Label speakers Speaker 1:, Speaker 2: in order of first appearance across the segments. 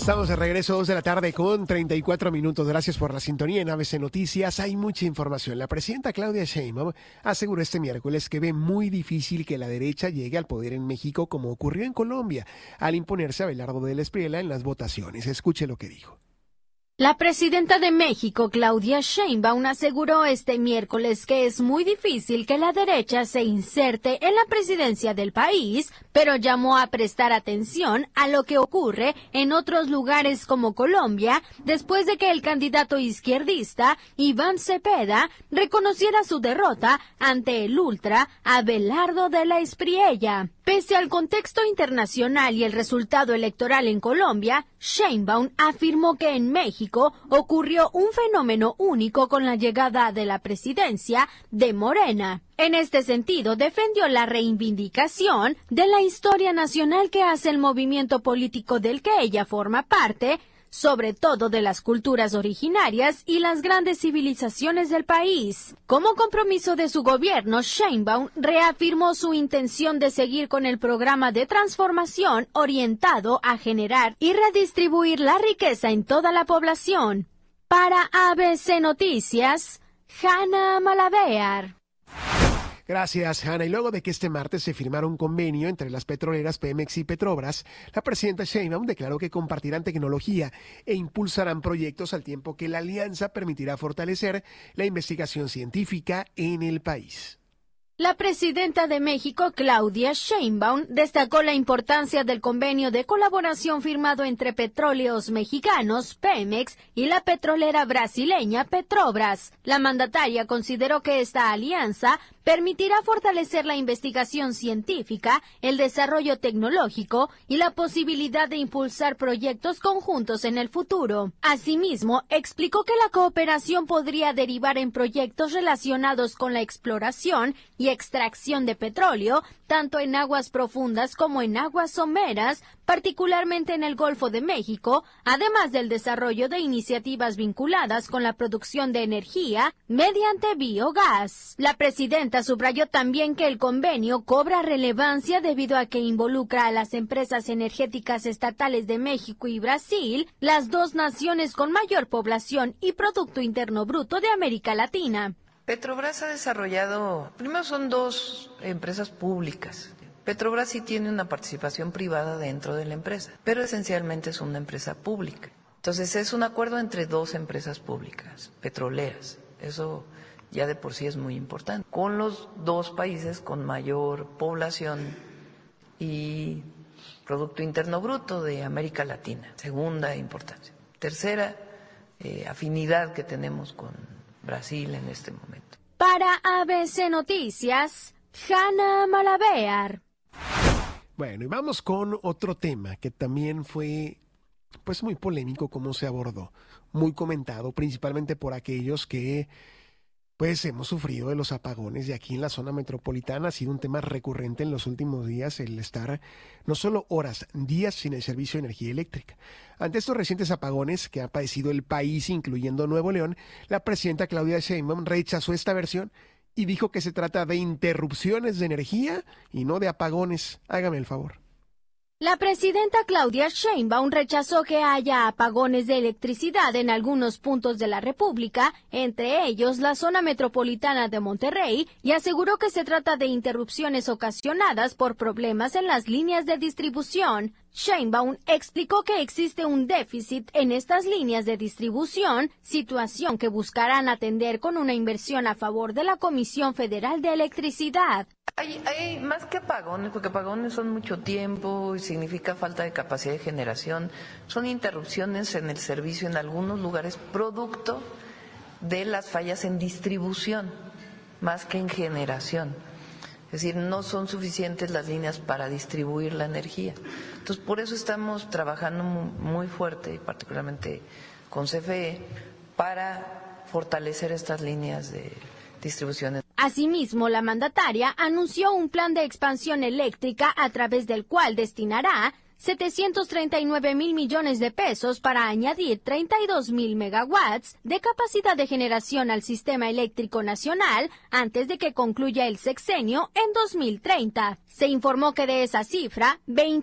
Speaker 1: Estamos de regreso, 2 de la tarde con 34 minutos. Gracias por la sintonía en ABC Noticias. Hay mucha información. La presidenta Claudia Sheinbaum aseguró este miércoles que ve muy difícil que la derecha llegue al poder en México como ocurrió en Colombia, al imponerse a Abelardo del Espriella en las votaciones. Escuche lo que dijo.
Speaker 2: La presidenta de México, Claudia Sheinbaum, aseguró este miércoles que es muy difícil que la derecha se inserte en la presidencia del país, pero llamó a prestar atención a lo que ocurre en otros lugares como Colombia, después de que el candidato izquierdista, Iván Cepeda, reconociera su derrota ante el ultra Abelardo del Espriella. Pese al contexto internacional y el resultado electoral en Colombia, Sheinbaum afirmó que en México ocurrió un fenómeno único con la llegada de la presidencia de Morena. En este sentido, defendió la reivindicación de la historia nacional que hace el movimiento político del que ella forma parte, sobre todo de las culturas originarias y las grandes civilizaciones del país. Como compromiso de su gobierno, Sheinbaum reafirmó su intención de seguir con el programa de transformación orientado a generar y redistribuir la riqueza en toda la población. Para ABC Noticias, Hanna Malavéar.
Speaker 1: Gracias, Hanna. Y luego de que este martes se firmara un convenio entre las petroleras Pemex y Petrobras, la presidenta Sheinbaum declaró que compartirán tecnología e impulsarán proyectos al tiempo que la alianza permitirá fortalecer la investigación científica en el país.
Speaker 2: La presidenta de México, Claudia Sheinbaum, destacó la importancia del convenio de colaboración firmado entre Petróleos Mexicanos, Pemex, y la petrolera brasileña Petrobras. La mandataria consideró que esta alianza permitirá fortalecer la investigación científica, el desarrollo tecnológico y la posibilidad de impulsar proyectos conjuntos en el futuro. Asimismo, explicó que la cooperación podría derivar en proyectos relacionados con la exploración y extracción de petróleo, tanto en aguas profundas como en aguas someras, particularmente en el Golfo de México, además del desarrollo de iniciativas vinculadas con la producción de energía mediante biogás. La presidenta subrayó también que el convenio cobra relevancia debido a que involucra a las empresas energéticas estatales de México y Brasil, las dos naciones con mayor población y Producto Interno Bruto de América Latina.
Speaker 3: Petrobras ha desarrollado, primero son dos empresas públicas. Petrobras sí tiene una participación privada dentro de la empresa, pero esencialmente es una empresa pública. Entonces es un acuerdo entre dos empresas públicas, petroleras. Eso ya de por sí es muy importante. Con los dos países con mayor población y Producto Interno Bruto de América Latina. Segunda importancia. Tercera, afinidad que tenemos con Brasil en este momento.
Speaker 2: Para ABC Noticias, Hanna Malavéar.
Speaker 1: Bueno, y vamos con otro tema que también fue pues muy polémico como se abordó, muy comentado principalmente por aquellos que pues hemos sufrido de los apagones y aquí en la zona metropolitana ha sido un tema recurrente en los últimos días el estar no solo horas, días sin el servicio de energía eléctrica. Ante estos recientes apagones que ha padecido el país, incluyendo Nuevo León, la presidenta Claudia Sheinbaum rechazó esta versión y dijo que se trata de interrupciones de energía y no de apagones. Hágame el favor.
Speaker 2: La presidenta Claudia Sheinbaum rechazó que haya apagones de electricidad en algunos puntos de la República, entre ellos la zona metropolitana de Monterrey, y aseguró que se trata de interrupciones ocasionadas por problemas en las líneas de distribución. Sheinbaum explicó que existe un déficit en estas líneas de distribución, situación que buscarán atender con una inversión a favor de la Comisión Federal de Electricidad.
Speaker 3: Hay más que apagones, porque apagones son mucho tiempo y significa falta de capacidad de generación. Son interrupciones en el servicio en algunos lugares producto de las fallas en distribución, más que en generación. Es decir, no son suficientes las líneas para distribuir la energía. Entonces, por eso estamos trabajando muy fuerte, particularmente con CFE, para fortalecer estas líneas de distribución.
Speaker 2: Asimismo, la mandataria anunció un plan de expansión eléctrica a través del cual destinará 739,000 millones de pesos para añadir 32,000 megawatts de capacidad de generación al sistema eléctrico nacional antes de que concluya el sexenio en 2030. Se informó que de esa cifra,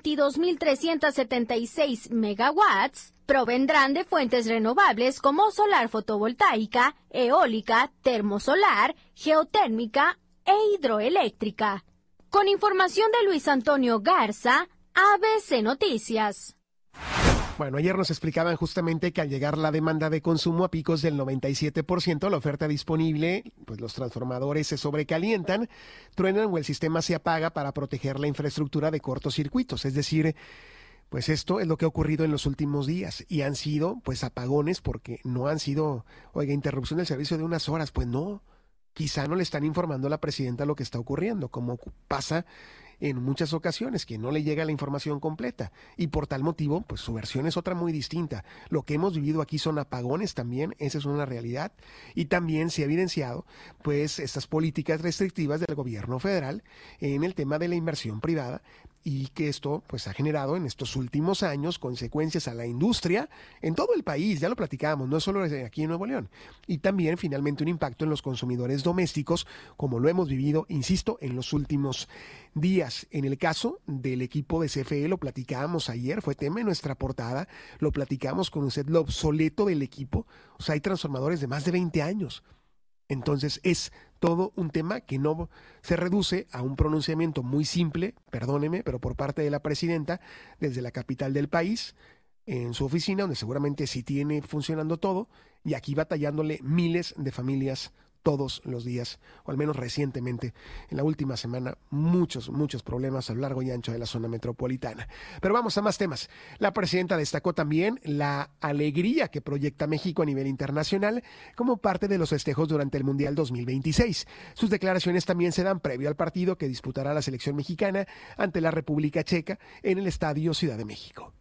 Speaker 2: 22,376 megawatts provendrán de fuentes renovables como solar fotovoltaica, eólica, termosolar, geotérmica e hidroeléctrica. Con información de Luis Antonio Garza, ABC Noticias.
Speaker 1: Bueno, ayer nos explicaban justamente que al llegar la demanda de consumo a picos del 97%, la oferta disponible, pues los transformadores se sobrecalientan, truenan o el sistema se apaga para proteger la infraestructura de cortocircuitos. Es decir, pues esto es lo que ha ocurrido en los últimos días y han sido pues apagones porque no han sido, interrupción del servicio de unas horas. Pues no, quizá no le están informando a la presidenta lo que está ocurriendo, como pasa en muchas ocasiones, que no le llega la información completa y por tal motivo, pues su versión es otra muy distinta. Lo que hemos vivido aquí son apagones también, esa es una realidad, y también se ha evidenciado pues estas políticas restrictivas del gobierno federal en el tema de la inversión privada y que esto pues ha generado en estos últimos años consecuencias a la industria en todo el país, ya lo platicábamos, no solo aquí en Nuevo León, y también finalmente un impacto en los consumidores domésticos, como lo hemos vivido, insisto, en los últimos días. En el caso del equipo de CFE, lo platicábamos ayer, fue tema en nuestra portada, lo platicamos con usted, lo obsoleto del equipo, o sea, hay transformadores de más de 20 años. Entonces es todo un tema que no se reduce a un pronunciamiento muy simple, perdóneme, pero por parte de la presidenta desde la capital del país, en su oficina, donde seguramente sí tiene funcionando todo, y aquí batallándole miles de familias todos los días, o al menos recientemente, en la última semana, muchos problemas a lo largo y ancho de la zona metropolitana. Pero vamos a más temas. La presidenta destacó también la alegría que proyecta México a nivel internacional como parte de los festejos durante el Mundial 2026. Sus declaraciones también se dan previo al partido que disputará la selección mexicana ante la República Checa en el Estadio Ciudad de México.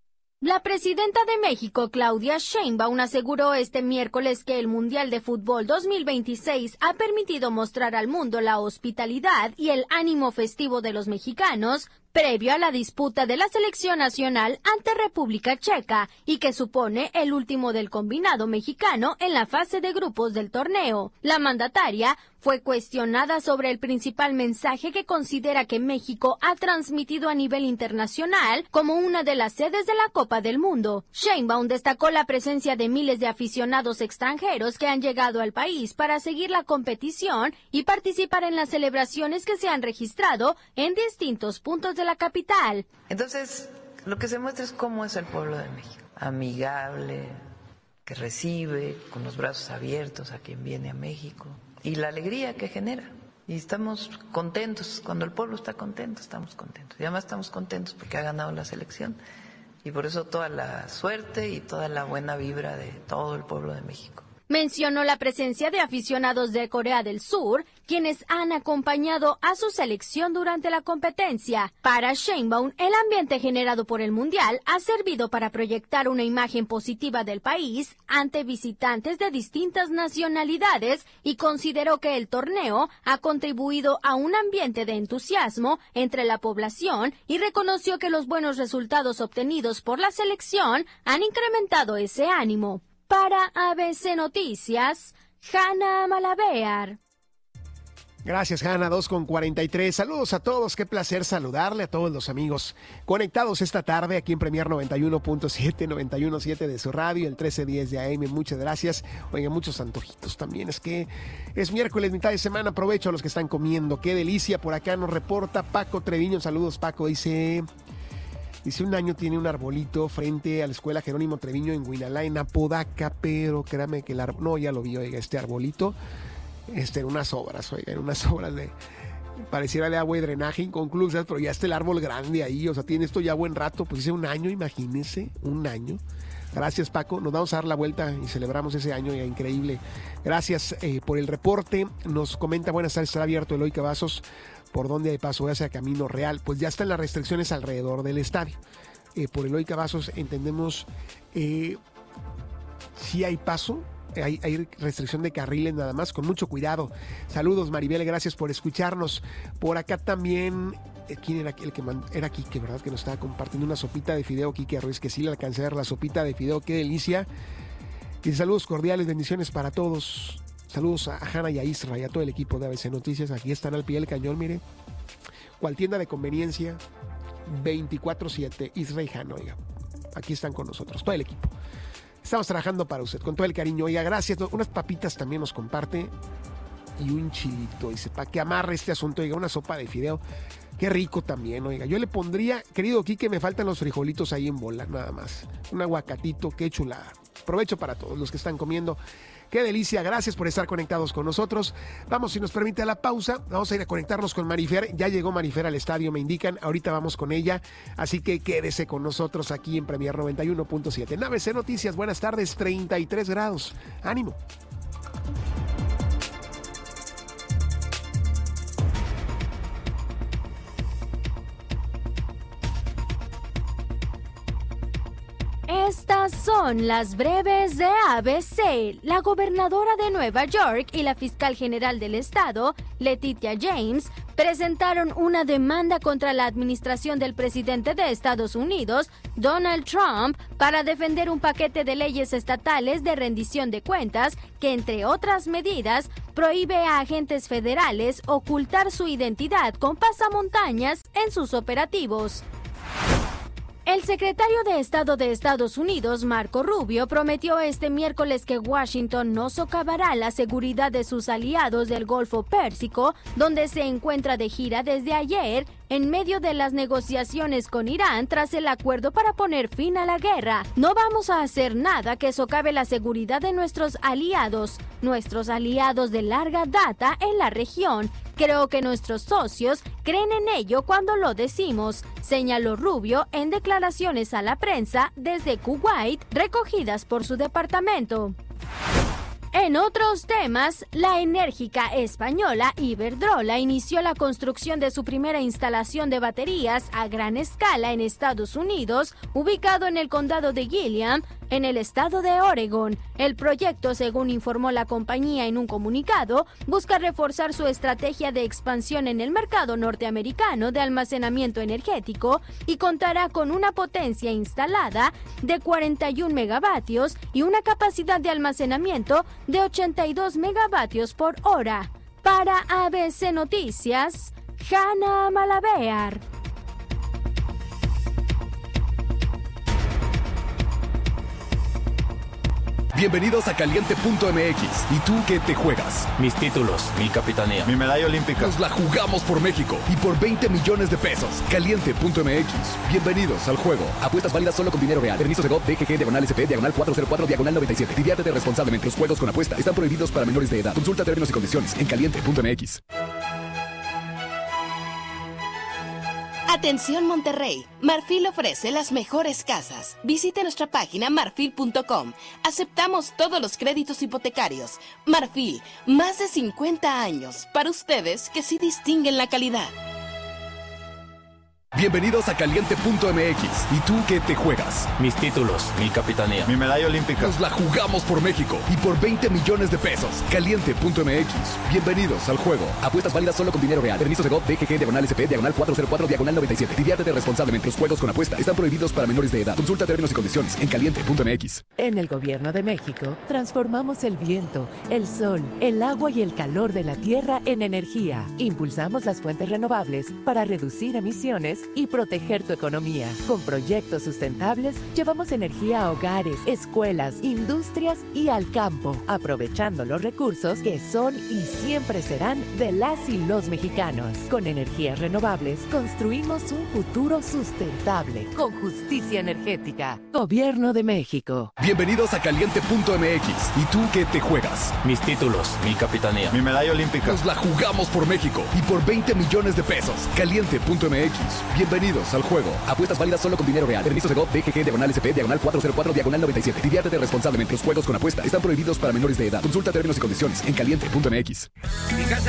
Speaker 2: La presidenta de México, Claudia Sheinbaum, aseguró este miércoles que el Mundial de Fútbol 2026 ha permitido mostrar al mundo la hospitalidad y el ánimo festivo de los mexicanos previo a la disputa de la selección nacional ante República Checa y que supone el último del combinado mexicano en la fase de grupos del torneo. La mandataria fue cuestionada sobre el principal mensaje que considera que México ha transmitido a nivel internacional como una de las sedes de la Copa del Mundo. Sheinbaum destacó la presencia de miles de aficionados extranjeros que han llegado al país para seguir la competición y participar en las celebraciones que se han registrado en distintos puntos de la capital.
Speaker 3: Entonces, lo que se muestra es cómo es el pueblo de México. Amigable, que recibe con los brazos abiertos a quien viene a México. Y la alegría que genera. Y estamos contentos. Cuando el pueblo está contento, estamos contentos. Y además estamos contentos porque ha ganado la selección. Y por eso toda la suerte y toda la buena vibra de todo el pueblo de México.
Speaker 2: Mencionó la presencia de aficionados de Corea del Sur, quienes han acompañado a su selección durante la competencia. Para Sheinbaum, el ambiente generado por el Mundial ha servido para proyectar una imagen positiva del país ante visitantes de distintas nacionalidades y consideró que el torneo ha contribuido a un ambiente de entusiasmo entre la población y reconoció que los buenos resultados obtenidos por la selección han incrementado ese ánimo. Para ABC Noticias, Hanna Malabear.
Speaker 1: Gracias, Hanna, 2:43. Saludos a todos, qué placer saludarle a todos los amigos conectados esta tarde aquí en Premier 91.7, 91.7 de su radio, el 1310 de AM. Muchas gracias. Oigan, muchos antojitos también. Es que es miércoles, mitad de semana. Aprovecho a los que están comiendo. Qué delicia. Por acá nos reporta Paco Treviño. Saludos, Paco. Dice, un año tiene un arbolito frente a la escuela Jerónimo Treviño en Huinalá, en Apodaca, pero créame que el árbol, no, ya lo vi, oiga, este arbolito, en unas obras de, pareciera de agua y drenaje inconclusas, pero ya está el árbol grande ahí, o sea, tiene esto ya buen rato, pues dice un año, imagínense, un año. Gracias, Paco, nos vamos a dar la vuelta y celebramos ese año, ya increíble. Gracias por el reporte, nos comenta, buenas tardes, estará abierto Eloy Cavazos, por donde hay paso hacia Camino Real, pues ya están las restricciones alrededor del estadio. Por Eloy Cavazos entendemos si hay paso, hay restricción de carriles nada más, con mucho cuidado. Saludos, Maribel, gracias por escucharnos. Por acá también ¿quién era el que era Quique, verdad? Que nos estaba compartiendo una sopita de fideo, Quique Ruiz, que sí le alcancé a dar la sopita de fideo, qué delicia. Y saludos cordiales, bendiciones para todos. Saludos a Hanna y a Isra y a todo el equipo de ABC Noticias. Aquí están al pie del cañón, mire. Cual tienda de conveniencia, 24/7, Isra y Hanna, oiga. Aquí están con nosotros, todo el equipo. Estamos trabajando para usted, con todo el cariño. Oiga, gracias. Unas papitas también nos comparte. Y un chilito, dice, para que amarre este asunto, oiga, una sopa de fideo. Qué rico también, oiga. Yo le pondría, querido Quique, me faltan los frijolitos ahí en bola, nada más. Un aguacatito, qué chulada. Provecho para todos los que están comiendo. Qué delicia, gracias por estar conectados con nosotros. Vamos, si nos permite a la pausa, vamos a ir a conectarnos con Marifer. Ya llegó Marifer al estadio, me indican, ahorita vamos con ella. Así que quédese con nosotros aquí en Premier 91.7. En ABC Noticias, buenas tardes, 33 grados. Ánimo.
Speaker 2: Estas son las breves de ABC. La gobernadora de Nueva York y la fiscal general del estado, Letitia James, presentaron una demanda contra la administración del presidente de Estados Unidos, Donald Trump, para defender un paquete de leyes estatales de rendición de cuentas que, entre otras medidas, prohíbe a agentes federales ocultar su identidad con pasamontañas en sus operativos. El secretario de Estado de Estados Unidos, Marco Rubio, prometió este miércoles que Washington no socavará la seguridad de sus aliados del Golfo Pérsico, donde se encuentra de gira desde ayer, en medio de las negociaciones con Irán tras el acuerdo para poner fin a la guerra. No vamos a hacer nada que socave la seguridad de nuestros aliados de larga data en la región. Creo que nuestros socios creen en ello cuando lo decimos, señaló Rubio en declaraciones a la prensa desde Kuwait, recogidas por su departamento. En otros temas, la enérgica española Iberdrola inició la construcción de su primera instalación de baterías a gran escala en Estados Unidos, ubicado en el condado de Gilliam, en el estado de Oregon. El proyecto, según informó la compañía en un comunicado, busca reforzar su estrategia de expansión en el mercado norteamericano de almacenamiento energético y contará con una potencia instalada de 41 megavatios y una capacidad de almacenamiento de 82 megavatios por hora. Para ABC Noticias, Hanna Malabear.
Speaker 4: Bienvenidos a Caliente.mx. ¿Y tú qué te juegas?
Speaker 5: Mis títulos, mi capitanía,
Speaker 4: mi medalla olímpica. Nos la jugamos por México y por 20 millones de pesos. Caliente.mx. Bienvenidos al juego. Apuestas válidas solo con dinero real. Permiso Segov, DGG, /SP, /404, /97. Diviértete responsablemente. Los juegos con apuesta están prohibidos para menores de edad. Consulta términos y condiciones en Caliente.mx.
Speaker 6: Atención Monterrey, Marfil ofrece las mejores casas. Visite nuestra página marfil.com. Aceptamos todos los créditos hipotecarios. Marfil, más de 50 años para ustedes que sí distinguen la calidad.
Speaker 4: Bienvenidos a Caliente.mx. ¿Y tú qué te juegas?
Speaker 5: mis títulos, mi capitanía,
Speaker 4: Mi medalla olímpica. Nos la jugamos por México y por 20 millones de pesos. Caliente.mx. Bienvenidos al juego. Apuestas válidas solo con dinero real. Permiso Segov, DGG, /SP, /404, /97. Diviértete responsablemente. Los juegos con apuesta están prohibidos para menores de edad. Consulta términos y condiciones en Caliente.mx.
Speaker 7: En el Gobierno de México, transformamos el viento, el sol, el agua y el calor de la tierra en energía. Impulsamos las fuentes renovables para reducir emisiones y proteger tu economía. Con proyectos sustentables, llevamos energía a hogares, escuelas, industrias y al campo, aprovechando los recursos que son y siempre serán de las y los mexicanos. Con energías renovables, construimos un futuro sustentable, con justicia energética. Gobierno de México.
Speaker 4: Bienvenidos a Caliente.mx. ¿Y tú qué te juegas?
Speaker 5: mis títulos, mi capitanía,
Speaker 4: Mi medalla olímpica. Nos la jugamos por México y por 20 millones de pesos. Caliente.mx. Bienvenidos al juego. Apuestas válidas solo con dinero real. Permiso Segov, DGG, /SP, /404, /97. Diviértete responsablemente. Los juegos con apuesta están prohibidos para menores de edad. Consulta términos y condiciones en Caliente.mx.